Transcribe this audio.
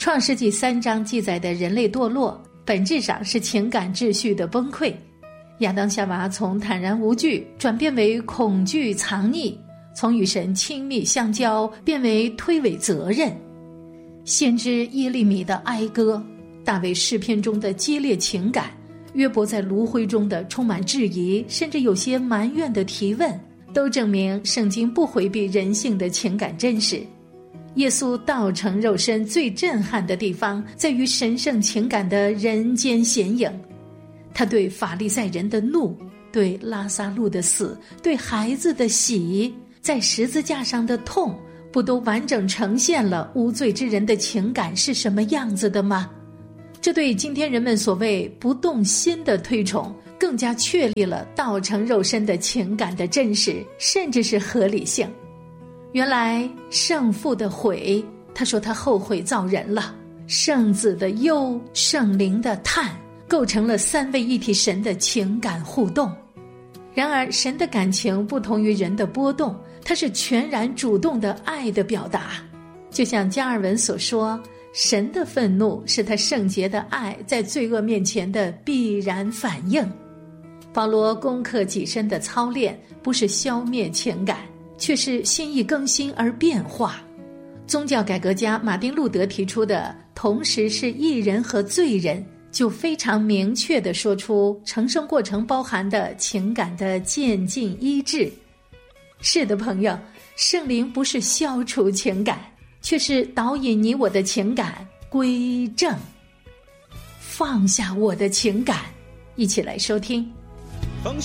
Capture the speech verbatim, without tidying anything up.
创世纪三章记载的人类堕落，本质上是情感秩序的崩溃。亚当夏娃从坦然无惧转变为恐惧藏匿，从与神亲密相交变为推诿责任。先知耶利米的哀歌，大卫诗篇中的激烈情感，约伯在炉灰中的充满质疑，甚至有些埋怨的提问，都证明圣经不回避人性的情感真实。耶稣道成肉身最震撼的地方，在于神圣情感的人间显影。他对法利赛人的怒，对拉撒路的死，对孩子的喜，在十字架上的痛，不都完整呈现了无罪之人的情感是什么样子的吗？这对今天人们所谓不动心的推崇，更加确立了道成肉身的情感的真实，甚至是合理性。原来圣父的悔，他说他后悔造人了；圣子的忧，圣灵的叹，构成了三位一体神的情感互动。然而神的感情不同于人的波动，它是全然主动的爱的表达。就像加尔文所说，神的愤怒是他圣洁的爱在罪恶面前的必然反应。保罗攻克己身的操练，不是消灭情感，却是心意更新而变化。宗教改革家马丁路德提出的同时是义人和罪人，就非常明确地说出成圣过程包含的情感的渐进医治。是的，朋友，圣灵不是消除情感，却是导引你我的情感归正。放下我的情感，一起来收听